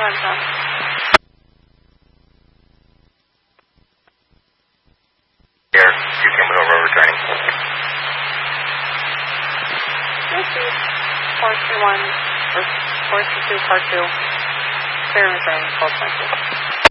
on, Tom. Here, you came over returning. Receive 421, or 422, part 2. Clear and returning, 12.2.